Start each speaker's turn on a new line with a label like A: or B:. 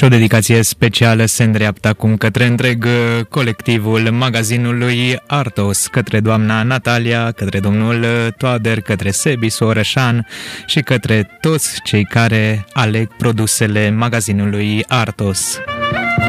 A: o dedicație specială se îndreaptă acum către întreg colectivul magazinului Artos, către doamna Natalia, către domnul Toader, către Sebi Orășan și către toți cei care aleg produsele magazinului Artos.